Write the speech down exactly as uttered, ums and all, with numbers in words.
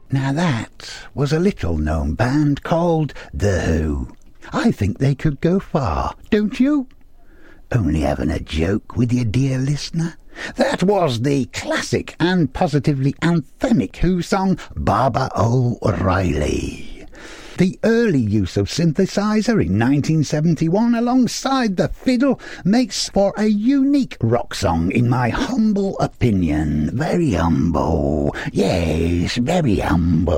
Now that was a little-known band called The Who. I think they could go far, don't you? Only having a joke with you, dear listener. That was the classic and positively anthemic Who song Baba O'Reilly. The early use of synthesizer in nineteen seventy-one alongside the fiddle makes for a unique rock song in my humble opinion. Very humble. Yes, very humble.